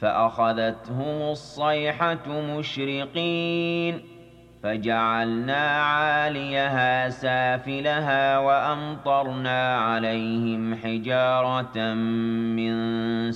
فأخذتهم الصيحة مشرقين فجعلنا عاليها سافلها وأمطرنا عليهم حجارة من